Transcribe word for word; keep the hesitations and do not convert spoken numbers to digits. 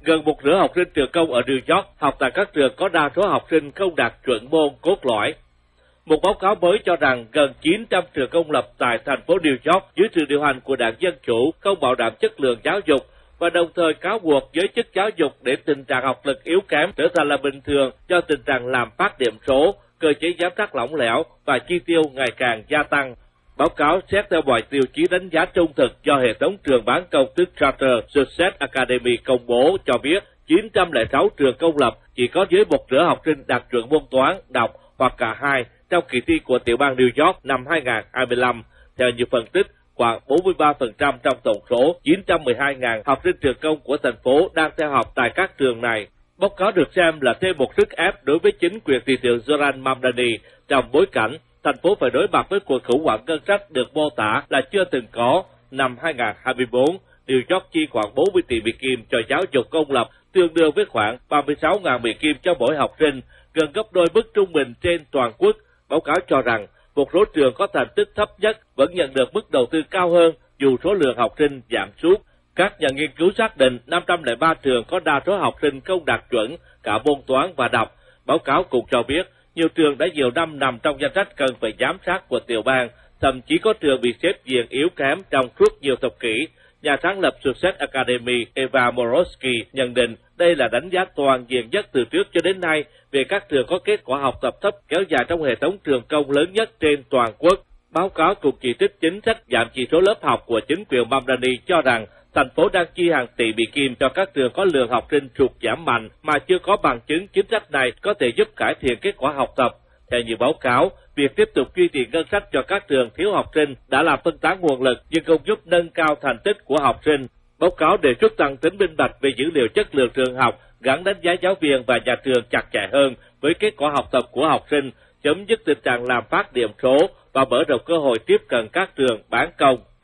Gần một nửa học sinh trường công ở New York học tại các trường có đa số học sinh không đạt chuẩn môn cốt lõi. Một báo cáo mới cho rằng gần chín trăm trường công lập tại thành phố New York dưới sự điều hành của Đảng Dân Chủ không bảo đảm chất lượng giáo dục và đồng thời cáo buộc giới chức giáo dục để tình trạng học lực yếu kém trở thành là bình thường do tình trạng làm phát điểm số, cơ chế giám sát lỏng lẻo và chi tiêu ngày càng gia tăng. Báo cáo xét theo mọi tiêu chí đánh giá trung thực do hệ thống trường bán công tức Charter Success Academy công bố cho biết chín trăm lẻ sáu trường công lập chỉ có dưới một nửa học sinh đạt chuẩn môn toán, đọc hoặc cả hai trong kỳ thi của tiểu bang New York năm hai nghìn không trăm hai mươi lăm. Theo như phân tích, khoảng bốn mươi ba phần trăm trong tổng số chín trăm mười hai nghìn học sinh trường công của thành phố đang theo học tại các trường này. Báo cáo được xem là thêm một sức ép đối với chính quyền thị trưởng Zoran Mamdani trong bối cảnh thành phố phải đối mặt với cuộc khủng hoảng ngân sách được mô tả là chưa từng có. Năm hai nghìn không trăm hai mươi tư, New York chi khoảng bốn mươi tỷ Mỹ Kim cho giáo dục công lập, tương đương với khoảng ba mươi sáu nghìn Mỹ Kim cho mỗi học sinh, gần gấp đôi mức trung bình trên toàn quốc. Báo cáo cho rằng một số trường có thành tích thấp nhất vẫn nhận được mức đầu tư cao hơn dù số lượng học sinh giảm sút. Các nhà nghiên cứu xác định năm trăm lẻ ba trường có đa số học sinh không đạt chuẩn cả môn toán và đọc. Báo cáo cũng cho biết nhiều trường đã nhiều năm nằm trong danh sách cần phải giám sát của tiểu bang, thậm chí có trường bị xếp diện yếu kém trong suốt nhiều thập kỷ. Nhà sáng lập Success Academy Eva Morosky nhận định đây là đánh giá toàn diện nhất từ trước cho đến nay về các trường có kết quả học tập thấp kéo dài trong hệ thống trường công lớn nhất trên toàn quốc. Báo cáo cũng chỉ trích chính sách giảm chỉ số lớp học của chính quyền Mamdani cho rằng thành phố đang chi hàng tỷ Mỹ Kim cho các trường có lượng học sinh sụt giảm mạnh mà chưa có bằng chứng chính sách này có thể giúp cải thiện kết quả học tập. Theo như báo cáo, việc tiếp tục duy trì ngân sách cho các trường thiếu học sinh đã làm phân tán nguồn lực nhưng không giúp nâng cao thành tích của học sinh. Báo cáo đề xuất tăng tính minh bạch về dữ liệu chất lượng trường học, gắn đánh giá giáo viên và nhà trường chặt chẽ hơn với kết quả học tập của học sinh, chấm dứt tình trạng làm phát điểm số và mở rộng cơ hội tiếp cận các trường bán công.